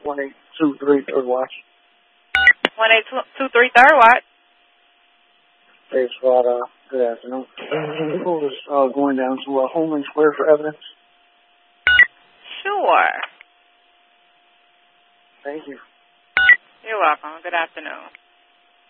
1823 Third Watch. 1823 Third Watch. Hey, Scott, good afternoon. Who was going down to Holman Square for evidence? Sure. Thank you. You're welcome. Good afternoon.